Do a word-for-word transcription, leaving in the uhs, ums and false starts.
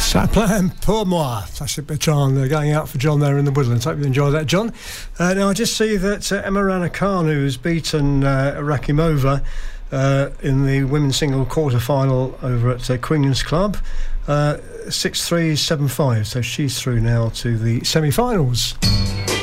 Ça plan pour moi. That's a bit on uh, going out for John there in the Woodlands. Hope you enjoy that, John. Uh, now, I just see that uh, Emma Raducanu has beaten uh, Rakimova uh, in the women's single quarter-final over at uh, Queen's Club. Uh, six three, seven five. So she's through now to the semi-finals.